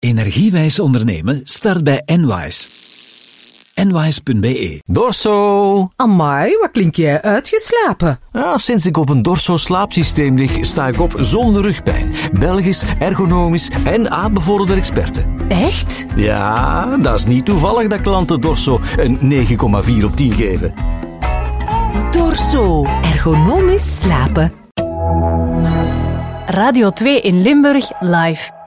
Energiewijs ondernemen start bij Enwise. Enwise.be. Dorso. Amai, wat klink jij uitgeslapen? Ja, sinds ik op een Dorso slaapsysteem lig, sta ik op zonder rugpijn. Belgisch, ergonomisch en aanbevolen experten. Echt? Ja, dat is niet toevallig dat klanten Dorso een 9,4 op 10 geven. Dorso. Ergonomisch slapen. Radio 2 in Limburg live.